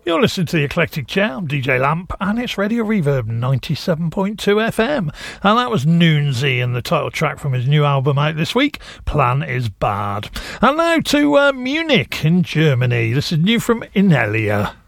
You're listening to The Eclectic Chair. I'm DJ Lamp, and it's Radio Reverb 97.2 FM. And that was Noonsy and the title track from his new album out this week, Plan is Bad. And now to Munich in Germany. This is new from Inelia.